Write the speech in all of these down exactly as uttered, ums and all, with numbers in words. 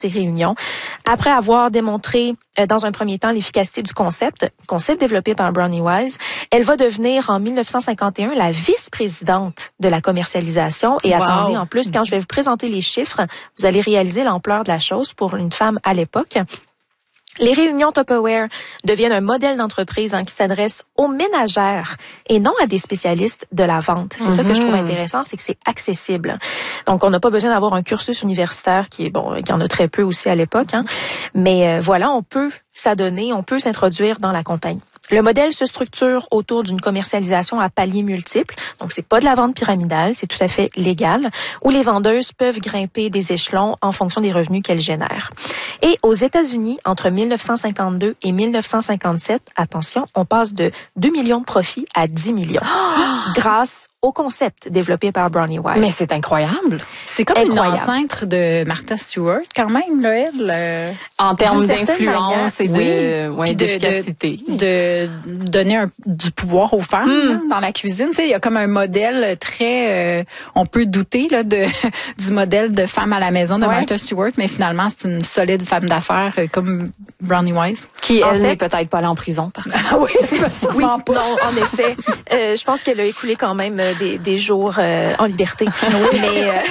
ces réunions. Après avoir démontré euh, dans un premier temps l'efficacité du concept, concept développé par Brownie Wise, elle va devenir en mille neuf cent cinquante et un la vice-présidente de la commercialisation. Et wow. Attendez, en plus, quand je vais vous présenter les chiffres, vous allez réaliser l'ampleur de la chose pour une femme à l'époque. Les réunions Tupperware deviennent un modèle d'entreprise hein, qui s'adresse aux ménagères et non à des spécialistes de la vente. C'est mm-hmm. ça que je trouve intéressant, c'est que c'est accessible. Donc, on n'a pas besoin d'avoir un cursus universitaire qui est bon, il y en a très peu aussi à l'époque. Hein. Mais euh, voilà, on peut s'adonner, on peut s'introduire dans la compagnie. Le modèle se structure autour d'une commercialisation à paliers multiples. Donc, c'est pas de la vente pyramidale, c'est tout à fait légal, où les vendeuses peuvent grimper des échelons en fonction des revenus qu'elles génèrent. Et aux États-Unis, entre mille neuf cent cinquante-deux et mille neuf cent cinquante-sept, attention, on passe de deux millions de profits à dix millions. Oh! Grâce au concept développé par Brownie Wise. Mais c'est incroyable. C'est comme incroyable. Une ancêtre de Martha Stewart, quand même, là, elle. Euh, en termes d'influence et de, oui, ouais, d'efficacité. De, de, de donner un, du pouvoir aux femmes mm. là, dans la cuisine. Tu sais, il y a comme un modèle très... Euh, on peut douter là, de, du modèle de femme à la maison de ouais. Martha Stewart, mais finalement, c'est une solide femme d'affaires euh, comme Brownie Wise. Qui, elle, fait, n'est peut-être pas allée en prison, par contre. oui, c'est pas ça. Oui, pas. Non, en effet. Euh, je pense qu'elle a écoulé quand même Des, des jours euh, en liberté. Oui. Mais, euh,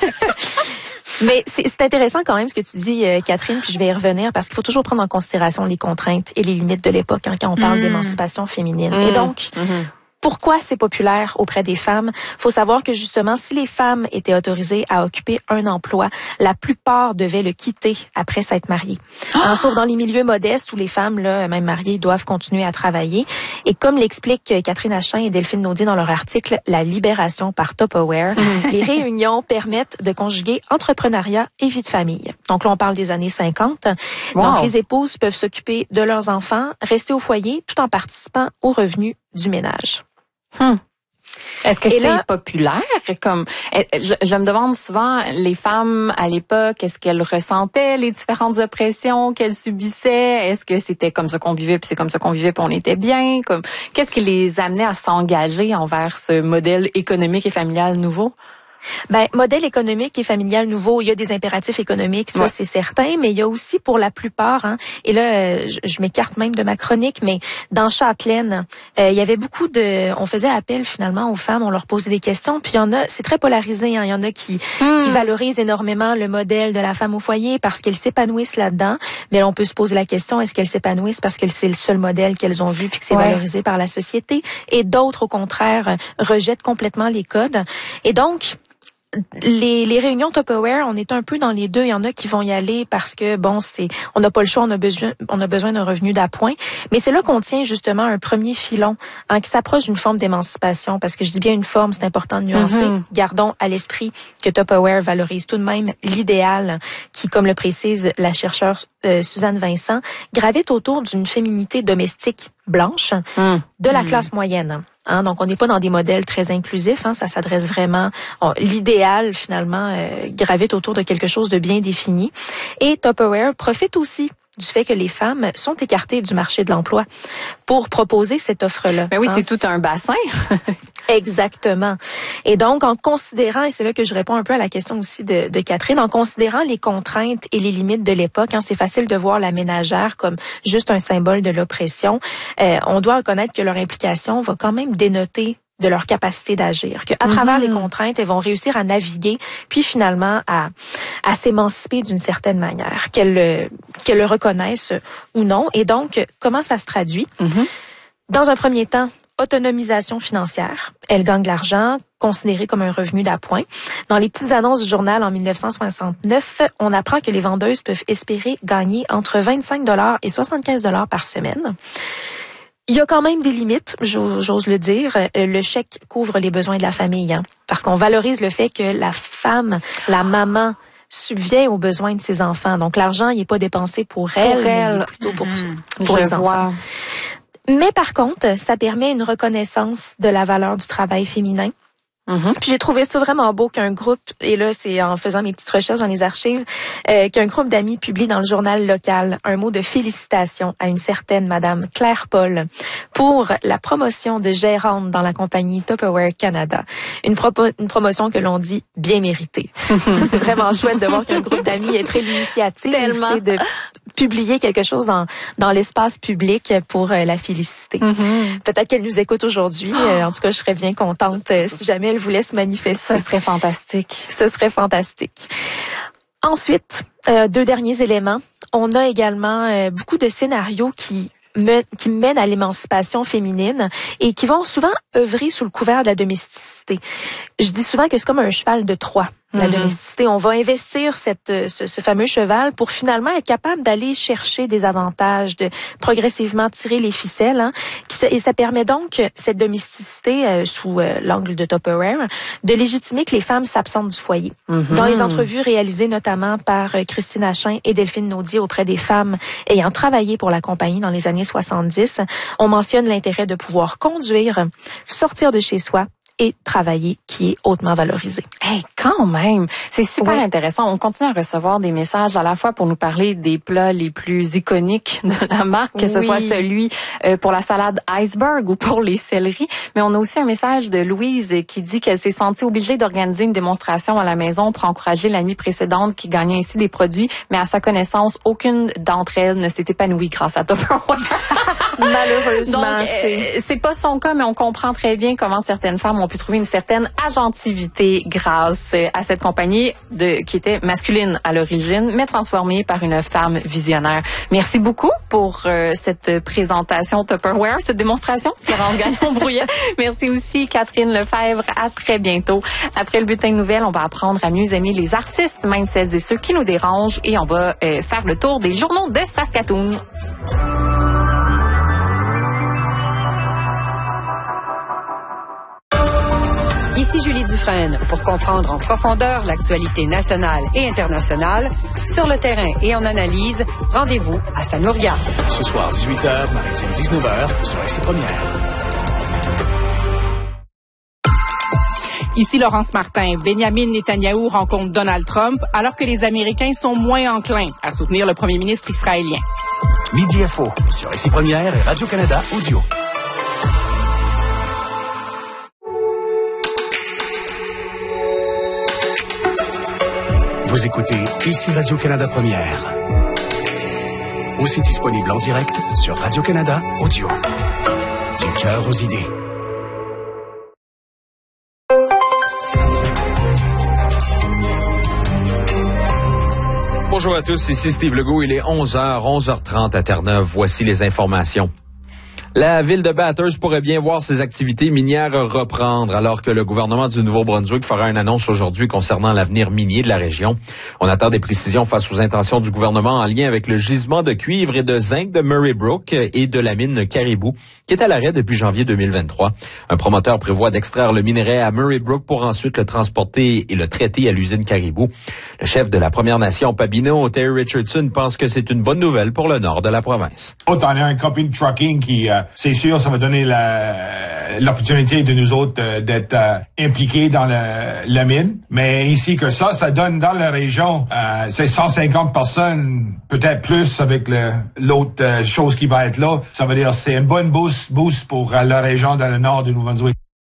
mais c'est, c'est intéressant quand même ce que tu dis, euh, Catherine, puis je vais y revenir parce qu'il faut toujours prendre en considération les contraintes et les limites de l'époque hein, quand on parle mmh. d'émancipation féminine. Mmh. Et donc, mmh. pourquoi c'est populaire auprès des femmes? Faut savoir que justement, si les femmes étaient autorisées à occuper un emploi, la plupart devaient le quitter après s'être mariées. Oh! Hein, sauf dans les milieux modestes où les femmes, là, même mariées, doivent continuer à travailler. Et comme l'expliquent Catherine Achin et Delphine Naudier dans leur article « La libération par Tupperware », les réunions permettent de conjuguer entrepreneuriat et vie de famille. Donc là, on parle des années cinquante. Wow. Donc les épouses peuvent s'occuper de leurs enfants, rester au foyer tout en participant aux revenus du ménage. Hmm. Est-ce que Et c'est là, populaire? Comme je, je me demande souvent, les femmes à l'époque, est-ce qu'elles ressentaient les différentes oppressions qu'elles subissaient? Est-ce que c'était comme ça qu'on vivait, puis c'est comme ça qu'on vivait, puis on était bien? Comme qu'est-ce qui les amenait à s'engager envers ce modèle économique et familial nouveau? Ben, modèle économique et familial nouveau, il y a des impératifs économiques, ça ouais. c'est certain, mais il y a aussi pour la plupart, hein, et là euh, je, je m'écarte même de ma chronique, mais dans Châtelaine, euh, il y avait beaucoup de, on faisait appel finalement aux femmes, on leur posait des questions, puis il y en a, c'est très polarisé, hein, il y en a qui, mmh. qui valorisent énormément le modèle de la femme au foyer parce qu'elles s'épanouissent là-dedans, mais là, on peut se poser la question, est-ce qu'elles s'épanouissent parce que c'est le seul modèle qu'elles ont vu puis que c'est ouais. valorisé par la société, et d'autres au contraire rejettent complètement les codes, et donc Les, les réunions Tupperware, on est un peu dans les deux. Il y en a qui vont y aller parce que bon, c'est, on n'a pas le choix, on a besoin, on a besoin d'un revenu d'appoint. Mais c'est là qu'on tient justement un premier filon hein, qui s'approche d'une forme d'émancipation. Parce que je dis bien une forme, c'est important de nuancer. Mm-hmm. Gardons à l'esprit que Tupperware valorise tout de même l'idéal qui, comme le précise la chercheure euh, Suzanne Vincent, gravite autour d'une féminité domestique blanche mm. de la mm. classe moyenne. Hein, donc, on n'est pas dans des modèles très inclusifs. Hein, ça s'adresse vraiment... On, l'idéal, finalement, euh, gravite autour de quelque chose de bien défini. Et Tupperware profite aussi du fait que les femmes sont écartées du marché de l'emploi pour proposer cette offre-là. Mais oui, hein, c'est tout un bassin. Exactement. Et donc, en considérant, et c'est là que je réponds un peu à la question aussi de, de Catherine, en considérant les contraintes et les limites de l'époque, hein, c'est facile de voir la ménagère comme juste un symbole de l'oppression. Euh, on doit reconnaître que leur implication va quand même dénoter de leur capacité d'agir, qu'à mm-hmm. travers les contraintes, elles vont réussir à naviguer, puis finalement à, à s'émanciper d'une certaine manière, qu'elles le, qu'elles le reconnaissent ou non. Et donc, comment ça se traduit? Mm-hmm. Dans un premier temps, autonomisation financière. Elle gagne de l'argent, considéré comme un revenu d'appoint. Dans les petites annonces du journal en dix-neuf cent soixante-neuf, on apprend que les vendeuses peuvent espérer gagner entre vingt-cinq dollars et soixante-quinze dollars par semaine. Il y a quand même des limites, j'ose le dire. Le chèque couvre les besoins de la famille, hein, parce qu'on valorise le fait que la femme, la maman, subvient aux besoins de ses enfants. Donc, l'argent, il n'est pas dépensé pour elle, pour elle. Mais plutôt pour, mmh, pour les vois. enfants. Mais par contre, ça permet une reconnaissance de la valeur du travail féminin. Mm-hmm. Puis j'ai trouvé ça vraiment beau qu'un groupe, et là c'est en faisant mes petites recherches dans les archives, euh, qu'un groupe d'amis publie dans le journal local un mot de félicitations à une certaine Madame Claire Paul pour la promotion de gérante dans la compagnie Tupperware Canada. Une, propo- une promotion que l'on dit bien méritée. Ça c'est vraiment chouette de voir qu'un groupe d'amis ait pris l'initiative de publier quelque chose dans dans l'espace public pour euh, la féliciter. Mm-hmm. Peut-être qu'elle nous écoute aujourd'hui. Euh, en tout cas, je serais bien contente euh, si jamais elle voulait se manifester. Ce serait fantastique. Ce serait fantastique. Ensuite, euh, deux derniers éléments. On a également euh, beaucoup de scénarios qui me, qui mènent à l'émancipation féminine et qui vont souvent œuvrer sous le couvert de la domesticité. Je dis souvent que c'est comme un cheval de Troie. La mm-hmm. domesticité, on va investir cette, ce, ce fameux cheval pour finalement être capable d'aller chercher des avantages, de progressivement tirer les ficelles. Hein, et ça permet donc, cette domesticité, euh, sous euh, l'angle de Tupperware, de légitimer que les femmes s'absentent du foyer. Mm-hmm. Dans les entrevues réalisées notamment par euh, Christine Achin et Delphine Naudier auprès des femmes ayant travaillé pour la compagnie dans les années soixante-dix, on mentionne l'intérêt de pouvoir conduire, sortir de chez soi, et travailler qui est hautement valorisé. Hey, quand même! C'est super oui. intéressant. On continue à recevoir des messages à la fois pour nous parler des plats les plus iconiques de la marque, que oui. ce soit celui euh, pour la salade iceberg ou pour les céleris. Mais on a aussi un message de Louise qui dit qu'elle s'est sentie obligée d'organiser une démonstration à la maison pour encourager la nuit précédente qui gagnait ainsi des produits. Mais à sa connaissance, aucune d'entre elles ne s'est épanouie grâce à Tupperware. Malheureusement. Donc, c'est... Euh, c'est pas son cas, mais on comprend très bien comment certaines femmes ont pu trouver une certaine agentivité grâce à cette compagnie de, qui était masculine à l'origine, mais transformée par une femme visionnaire. Merci beaucoup pour euh, cette présentation Tupperware, cette démonstration. Florence Gagnon-Brouillet. Merci aussi Catherine Lefebvre. À très bientôt. Après le bulletin de nouvelles, on va apprendre à mieux aimer les artistes, même celles et ceux qui nous dérangent, et on va euh, faire le tour des journaux de Saskatoon. Ici Julie Dufresne pour comprendre en profondeur l'actualité nationale et internationale. Sur le terrain et en analyse, rendez-vous à Ça nous regarde. Ce soir, dix-huit heures, matin dix-neuf heures, sur R C Première. Ici Laurence Martin. Benjamin Netanyahou rencontre Donald Trump alors que les Américains sont moins enclins à soutenir le premier ministre israélien. Midi Info sur R C Première et Radio-Canada Audio. Vous écoutez ici Radio-Canada Première. Aussi disponible en direct sur Radio-Canada Audio. Du cœur aux idées. Bonjour à tous, ici Steve Legault. Il est onze heures, onze heures trente à Terre-Neuve. Voici les informations. La ville de Bathurst pourrait bien voir ses activités minières reprendre alors que le gouvernement du Nouveau-Brunswick fera une annonce aujourd'hui concernant l'avenir minier de la région. On attend des précisions face aux intentions du gouvernement en lien avec le gisement de cuivre et de zinc de Murray Brook et de la mine Caribou, qui est à l'arrêt depuis janvier deux mille vingt-trois. Un promoteur prévoit d'extraire le minerai à Murray Brook pour ensuite le transporter et le traiter à l'usine Caribou. Le chef de la Première Nation Pabineau, Terry Richardson, pense que c'est une bonne nouvelle pour le nord de la province. Oh, t'en as un compagnie de trucking qui... Euh C'est sûr, ça va donner la, l'opportunité de nous autres euh, d'être euh, impliqués dans le, la mine. Mais ainsi que ça, ça donne dans la région, euh, c'est cent cinquante personnes, peut-être plus avec le, l'autre euh, chose qui va être là. Ça veut dire c'est une bonne boost, boost pour euh, la région dans le nord du Nouveau-Brunswick.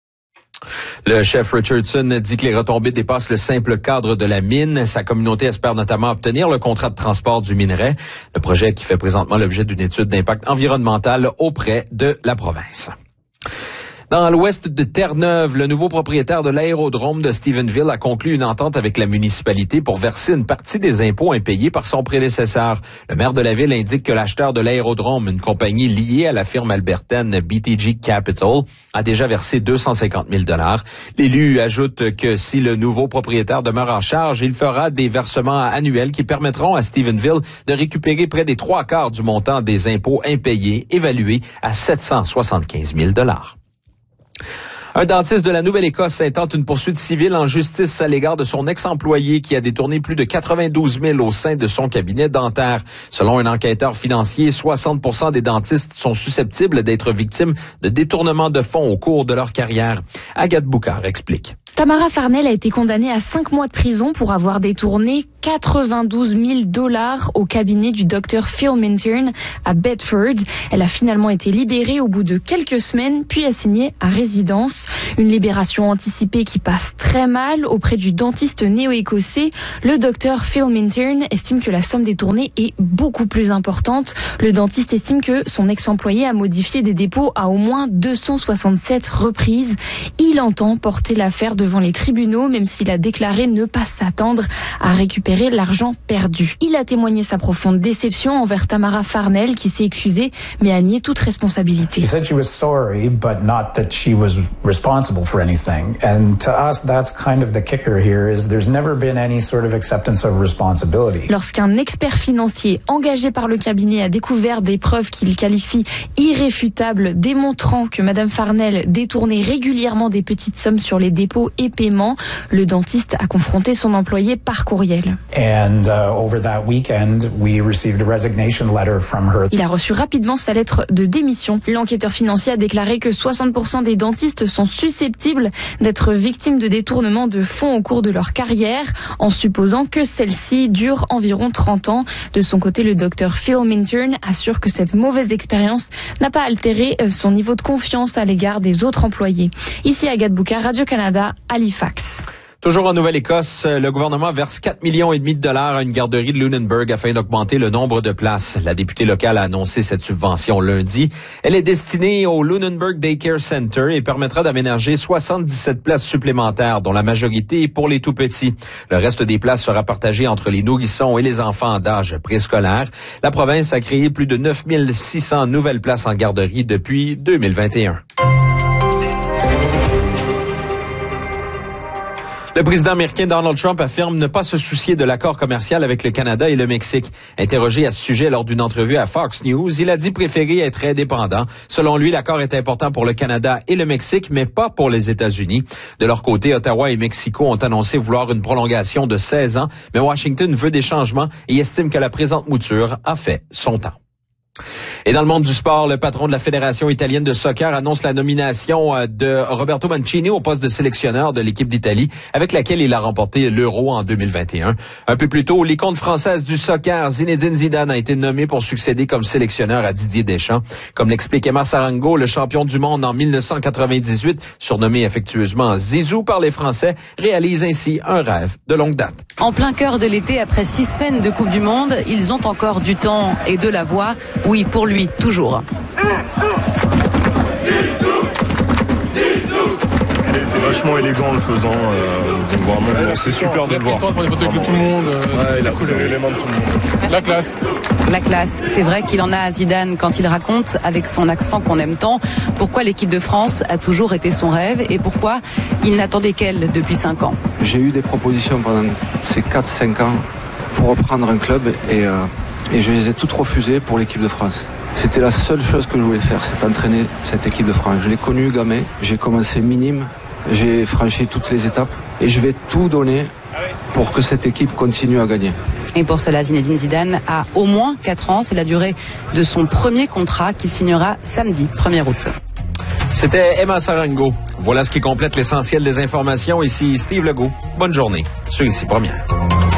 Le chef Richardson dit que les retombées dépassent le simple cadre de la mine. Sa communauté espère notamment obtenir le contrat de transport du minerai, le projet qui fait présentement l'objet d'une étude d'impact environnemental auprès de la province. Dans l'ouest de Terre-Neuve, le nouveau propriétaire de l'aérodrome de Stephenville a conclu une entente avec la municipalité pour verser une partie des impôts impayés par son prédécesseur. Le maire de la ville indique que l'acheteur de l'aérodrome, une compagnie liée à la firme albertaine B T G Capital, a déjà versé deux cent cinquante mille dollars. L'élu ajoute que si le nouveau propriétaire demeure en charge, il fera des versements annuels qui permettront à Stephenville de récupérer près des trois quarts du montant des impôts impayés, évalués à sept cent soixante-quinze mille dollars. Un dentiste de la Nouvelle-Écosse intente une poursuite civile en justice à l'égard de son ex-employé qui a détourné plus de quatre-vingt-douze mille au sein de son cabinet dentaire. Selon un enquêteur financier, soixante pour cent des dentistes sont susceptibles d'être victimes de détournement de fonds au cours de leur carrière. Agathe Boucard explique. Tamara Farnell a été condamnée à cinq mois de prison pour avoir détourné quatre-vingt-douze mille dollars au cabinet du docteur Phil Minturn à Bedford. Elle a finalement été libérée au bout de quelques semaines, puis assignée à résidence. Une libération anticipée qui passe très mal auprès du dentiste néo-écossais. Le docteur Phil Minturn estime que la somme détournée est beaucoup plus importante. Le dentiste estime que son ex-employé a modifié des dépôts à au moins deux cent soixante-sept reprises. Il entend porter l'affaire devant les tribunaux, même s'il a déclaré ne pas s'attendre à récupérer l'argent perdu. Il a témoigné sa profonde déception envers Tamara Farnell, qui s'est excusée, mais a nié toute responsabilité. She said she was sorry, but not that she was responsible for anything. And to us, that's kind of the kicker here, is there's never been any sort of acceptance of responsibility. Lorsqu'un expert financier engagé par le cabinet a découvert des preuves qu'il qualifie irréfutables, démontrant que Madame Farnell détournait régulièrement des petites sommes sur les dépôts et paiements, le dentiste a confronté son employé par courriel. And uh, over that weekend, we received a resignation letter from her. Il a reçu rapidement sa lettre de démission. L'enquêteur financier a déclaré que soixante pour cent des dentistes sont susceptibles d'être victimes de détournement de fonds au cours de leur carrière, en supposant que celle-ci dure environ trente ans. De son côté, le docteur Phil Minturn assure que cette mauvaise expérience n'a pas altéré son niveau de confiance à l'égard des autres employés. Ici Agathe Bouka, Radio-Canada, Halifax. Toujours en Nouvelle-Écosse, le gouvernement verse quatre millions et demi de dollars à une garderie de Lunenburg afin d'augmenter le nombre de places. La députée locale a annoncé cette subvention lundi. Elle est destinée au Lunenburg Daycare Center et permettra d'aménager soixante-dix-sept places supplémentaires, dont la majorité est pour les tout-petits. Le reste des places sera partagé entre les nourrissons et les enfants d'âge préscolaire. La province a créé plus de neuf mille six cents nouvelles places en garderie depuis deux mille vingt et un. Le président américain Donald Trump affirme ne pas se soucier de l'accord commercial avec le Canada et le Mexique. Interrogé à ce sujet lors d'une entrevue à Fox News, il a dit préférer être indépendant. Selon lui, l'accord est important pour le Canada et le Mexique, mais pas pour les États-Unis. De leur côté, Ottawa et Mexico ont annoncé vouloir une prolongation de seize ans, mais Washington veut des changements et estime que la présente mouture a fait son temps. Et dans le monde du sport, le patron de la Fédération italienne de soccer annonce la nomination de Roberto Mancini au poste de sélectionneur de l'équipe d'Italie, avec laquelle il a remporté l'Euro en deux mille vingt et un. Un peu plus tôt, l'icône française du soccer, Zinedine Zidane, a été nommé pour succéder comme sélectionneur à Didier Deschamps. Comme l'explique Emma Sarango, le champion du monde en mille neuf cent quatre-vingt-dix-huit, surnommé affectueusement Zizou par les Français, réalise ainsi un rêve de longue date. En plein cœur de l'été, après six semaines de Coupe du Monde, ils ont encore du temps et de la voix. Oui, pour lui, toujours. Il était vachement élégant en le faisant, euh, donc vraiment, bon, c'est super de le voir. Il a pris le temps de prendre des photos avec tout le monde. Euh, ouais, il a coulé l'élément de tout le monde. La classe. La classe. C'est vrai qu'il en a à Zidane quand il raconte, avec son accent qu'on aime tant, pourquoi l'équipe de France a toujours été son rêve et pourquoi il n'attendait qu'elle depuis cinq ans. J'ai eu des propositions pendant ces quatre cinq ans pour reprendre un club et, euh, et je les ai toutes refusées pour l'équipe de France. C'était la seule chose que je voulais faire, c'est entraîner cette équipe de France. Je l'ai connue gamin, j'ai commencé minime, j'ai franchi toutes les étapes et je vais tout donner pour que cette équipe continue à gagner. Et pour cela, Zinedine Zidane a au moins quatre ans, c'est la durée de son premier contrat qu'il signera samedi premier août. C'était Emma Sarango. Voilà ce qui complète l'essentiel des informations. Ici Steve Legault. Bonne journée sur Ici Première.